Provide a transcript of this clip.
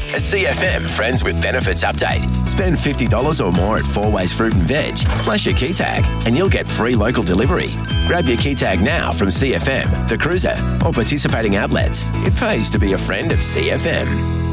A CFM Friends with Benefits update. Spend $50 or more at 4Ways Fruit and Veg, flash your key tag, and you'll get free local delivery. Grab your key tag now from CFM, The Cruiser, or participating outlets. It pays to be a friend of CFM.